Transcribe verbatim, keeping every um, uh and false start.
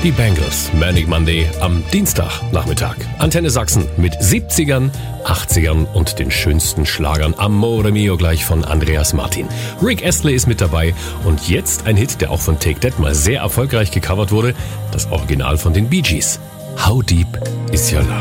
Die Bangles, Manic Monday am Dienstagnachmittag. Antenne Sachsen mit siebzigern, achtzigern und den schönsten Schlagern. Amore Mio gleich von Andreas Martin. Rick Astley ist mit dabei und jetzt ein Hit, der auch von Take That mal sehr erfolgreich gecovert wurde. Das Original von den Bee Gees. How Deep Is Your Love?